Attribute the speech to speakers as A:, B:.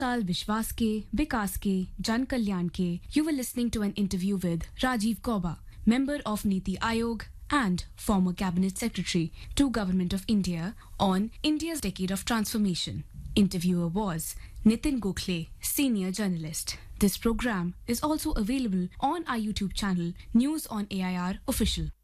A: साल विश्वास के, विकास के, जन कल्याण के, you were listening to an interview with Rajiv Gauba, member of Niti Aayog and former Cabinet Secretary to Government of India on India's decade of transformation. Interviewer was Nitin Gokhale, senior journalist. This program is also available on our YouTube channel, News on AIR Official.